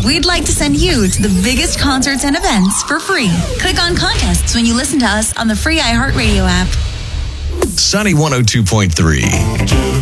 we'd like to send you to the biggest concerts and events for free. Click on contests when you listen to us on the free iHeartRadio app. Sunny 102.3.